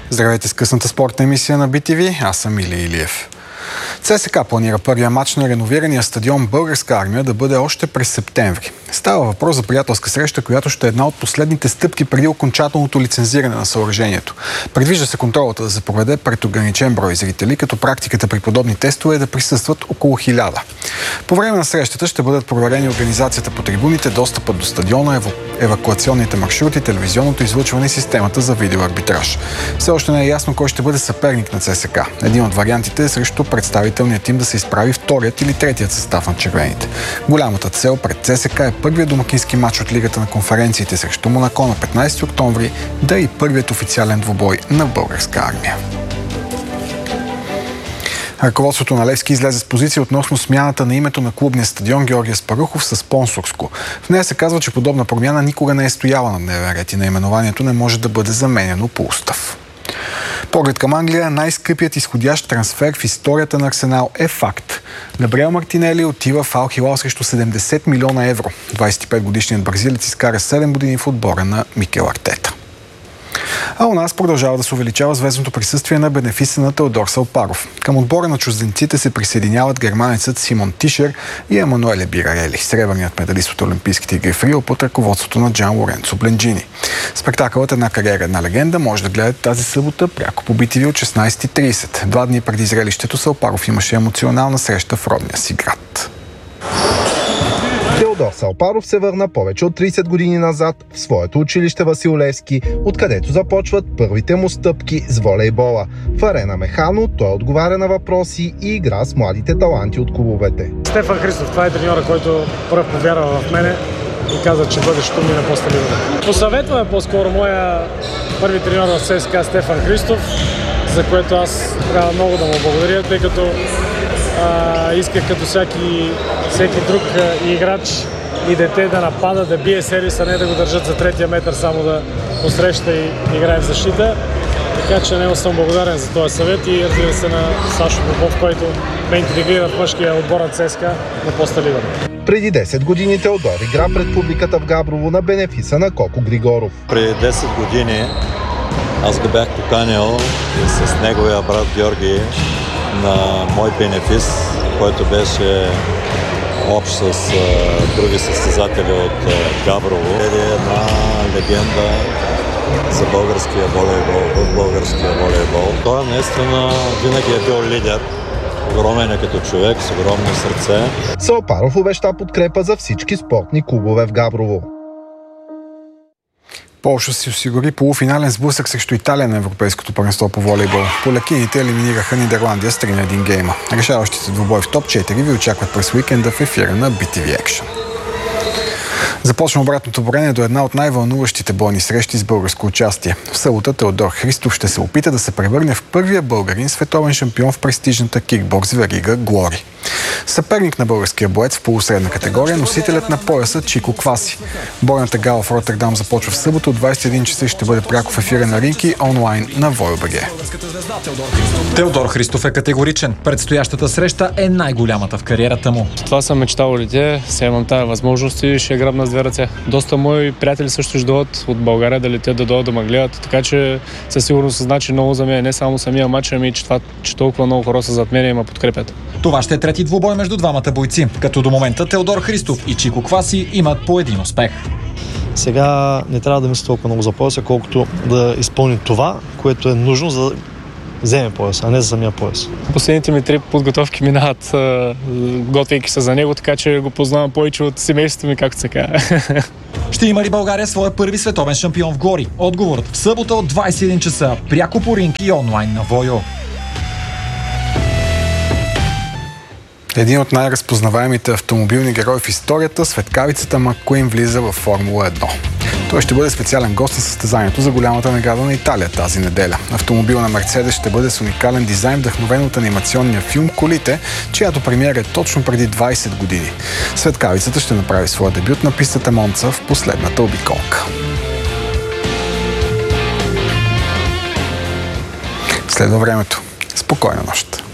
Здравейте с късната спортна емисия на BTV. Аз съм Илия Илиев. ЦСКА планира първия матч на реновирания стадион Българска армия да бъде още през септември. Става въпрос за приятелска среща, която ще е една от последните стъпки преди окончателното лицензиране на съоръжението. Предвижда се контролата да се проведе пред ограничен брой зрители, като практиката при подобни тестове е да присъстват около 1000. По време на срещата ще бъдат проверени организацията по трибуните, достъпът до стадиона, евакуационните маршрути, телевизионното излъчване и системата за видеоарбитраж. Все още не е ясно кой ще бъде съперник на ЦСКА. Един от вариантите е срещу представителният тим да се изправи вторият или третият състав на червените. Голямата цел пред ЦСКА е първият домакински матч от Лигата на конференциите срещу Монако на 15 октомври, да е и първият официален двубой на Българска армия. Ръководството на Левски излезе с позиция относно смяната на името на клубния стадион Георги Аспарухов със спонсорско. В нея се казва, че подобна промяна никога не е стояла на дневен ред и наименованието не може да бъде заменено по устав. Поглед към Англия, най-скъпият изходящ трансфер в историята на Арсенал е факт. Габриел Мартинели отива в Ал Хилал срещу 70 милиона евро. 25-годишният бразилец изкара 7 години в отбора на Микел Артета. А у нас продължава да се увеличава звездното присъствие на бенефиса на Теодор Салпаров. Към отбора на чужденците се присъединяват германецът Симон Тишер и Емануеле Бирарели, сребърният медалист от Олимпийските игри в Рио под ръководството на Джан Лоренцо Бленджини. Спектакълът "Една кариера, една легенда" може да гледате тази събота пряко по BTV от 16:30. 2 дни преди зрелището Салпаров имаше емоционална среща в родния си град. Теодор Салпаров се върна повече от 30 години назад в своето училище Васил Левски, откъдето започват първите му стъпки с волейбола. В Арена Механо той отговаря на въпроси и игра с младите таланти от клубовете. Стефан Христов, това е треньора, който пръв повярва в мене и каза, че бъдещето ми на поста Ливърпул. Посъветваме по-скоро моя първи треньор в ЦСКА Стефан Христов, за което аз трябва много да му благодаря, тъй като исках като всеки друг играч и дете да напада, да бие сервис, а не да го държат за третия метър, само да посреща и играе в защита. Така че него съм благодарен за този съвет и разбира се на Сашо Попов, който ме интегрира в мъжкия отбор на ЦСКА на поста Ливърпул. Преди 10 години Теодор игра пред публиката в Габрово на бенефиса на Коко Григоров. Преди 10 години аз го бях поканил и с неговия брат Георги на мой бенефис, който беше общ с други състезатели от Габрово. Е една легенда за българския волейбол, в българския волейбол. Той наистина винаги е бил лидер. Огромен е като човек, с огромно сърце. Салпаров обеща подкрепа за всички спортни клубове в Габрово. Полша си осигури полуфинален сблъсък срещу Италия на Европейското първенство по волейбол. Полякините елиминираха Нидерландия с 3-1 гейма. Решаващите двубой в топ 4 ви очакват през уикенда в ефира на BTV Action. Започна обратното броене до една от най-вълнуващите бойни срещи с българско участие. В събота Теодор Христов ще се опита да се превърне в първия българин световен шампион в престижната кикбокс верига Глори. Съперник на българския боец в полусредна категория, носителят на пояса Чико Кваси. Бойната гала в Роттердам започва в събота от 21 часа и ще бъде пряко в ефира на Ринки онлайн на Voyo.bg. Теодор Христов е категоричен. Предстоящата среща е най-голямата в кариерата му. Това съм мечтал лете, сега имам тази възможност и ще грабна с две ръце. Доста мои приятели също ще дойдат от България да летят, да дойдат да ме гледат, така че със сигурност значи много за мен, не само самия матч, ами че толкова много хора са зад мен и ме подкрепят. Това ще е трети двубой между двамата бойци, като до момента Теодор Христов и Чико Кваси имат по един успех. Сега не трябва да мисля толкова много за пояса, колкото да изпълни това, което е нужно за да вземе пояса, а не за самия пояс. Последните ми 3 подготовки минават, готвейки се за него, така че го познавам повече от семейството ми, както се казва. Ще има ли България своя първи световен шампион в Глори? Отговорът в събота от 21 часа, пряко по Ринки и онлайн на Voyo. Един от най-разпознаваемите автомобилни герои в историята, светкавицата Маккуин, влиза в Формула 1. Той ще бъде специален гост на състезанието за голямата награда на Италия тази неделя. Автомобил на Мерцедес ще бъде с уникален дизайн, вдъхновен от анимационния филм "Колите", чиято премиера е точно преди 20 години. Светкавицата ще направи своя дебют на пистата Монца в последната обиколка. Следва времето. Спокойна нощ!